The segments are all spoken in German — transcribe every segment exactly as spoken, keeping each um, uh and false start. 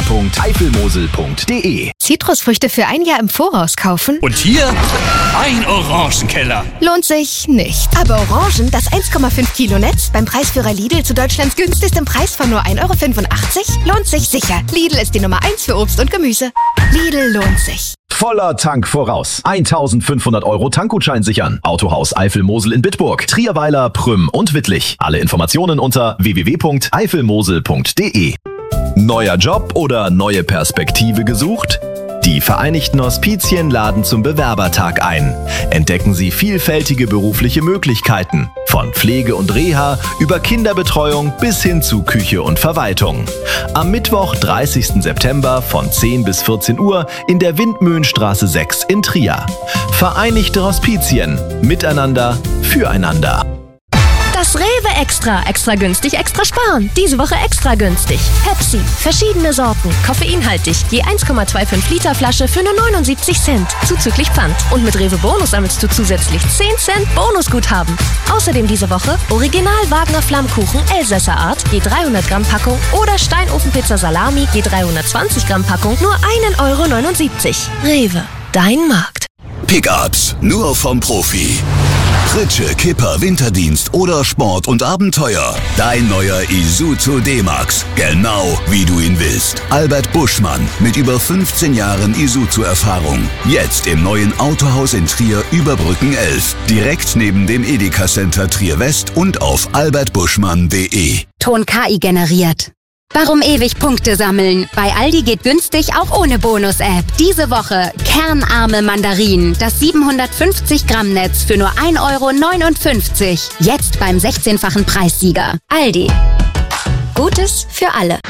punkt eifelmosel punkt de. Zitrusfrüchte für ein Jahr im Voraus kaufen? Und hier ein Orangenkeller. Lohnt sich nicht. Aber Orangen, das eins Komma fünf Kilo Netz, beim Preisführer Lidl zu Deutschlands günstigstem Preis von nur ein Euro fünfundachtzig, lohnt sich sicher. Lidl ist die Nummer eins für Obst und Gemüse. Lidl lohnt sich. Voller Tank voraus. eintausendfünfhundert Euro Tankgutschein sichern. Autohaus Eifelmosel in Bitburg, Trierweiler, Prüm und Wittlich. Alle Informationen unter w w w punkt eifelmosel punkt de. Neuer Job oder neue Perspektive gesucht? Die Vereinigten Hospizien laden zum Bewerbertag ein. Entdecken Sie vielfältige berufliche Möglichkeiten. Von Pflege und Reha über Kinderbetreuung bis hin zu Küche und Verwaltung. Am Mittwoch, dreißigsten September von zehn bis vierzehn Uhr in der Windmühlenstraße sechs in Trier. Vereinigte Hospizien. Miteinander, füreinander. Das Rewe Extra. Extra günstig, extra sparen. Diese Woche extra günstig. Pepsi. Verschiedene Sorten. Koffeinhaltig. Je eins Komma fünfundzwanzig Liter Flasche für nur neunundsiebzig Cent. Zuzüglich Pfand. Und mit Rewe Bonus sammelst du zusätzlich zehn Cent Bonusguthaben. Außerdem diese Woche Original Wagner Flammkuchen Elsässer Art. Je dreihundert Gramm Packung. Oder Steinofenpizza Salami. Je dreihundertzwanzig Gramm Packung. Nur ein Euro neunundsiebzig. Rewe. Dein Markt. Pickups. Nur vom Profi. Pritsche, Kipper, Winterdienst oder Sport und Abenteuer. Dein neuer Isuzu D-Max. Genau wie du ihn willst. Albert Buschmann mit über fünfzehn Jahren Isuzu-Erfahrung. Jetzt im neuen Autohaus in Trier über Brücken elf. Direkt neben dem Edeka Center Trier West und auf albert buschmann punkt de. Ton K I generiert. Warum ewig Punkte sammeln? Bei Aldi geht günstig auch ohne Bonus-App. Diese Woche kernarme Mandarinen, das siebenhundertfünfzig Gramm Netz für nur ein Euro neunundfünfzig. Jetzt beim sechzehnfachen Preissieger. Aldi. Gutes für alle.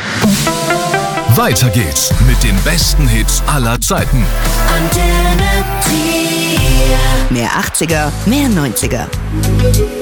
Weiter geht's mit den besten Hits aller Zeiten. Mehr achtziger, mehr neunziger.